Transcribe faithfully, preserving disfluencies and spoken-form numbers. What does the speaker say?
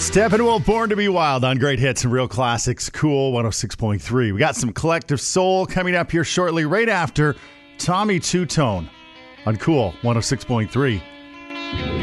Steppenwolf, Born to be Wild on Great Hits and Real Classics, Cool one oh six point three. We got some Collective Soul coming up here shortly, right after Tommy Two Tone on Cool one oh six point three.